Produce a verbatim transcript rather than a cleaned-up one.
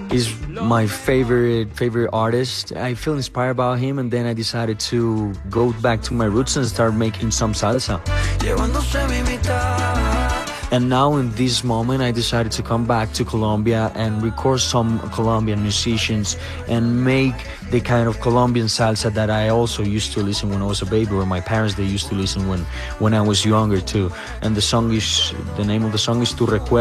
is my favorite favorite artist. I feel inspired by him, and then I decided to go back to my roots and start making some salsa. And now in this moment, I decided to come back to Colombia and record some Colombian musicians and make the kind of Colombian salsa that I also used to listen when I was a baby, or my parents, they used to listen when, when I was younger too. And the song is, the name of the song is Tu Recuerdo.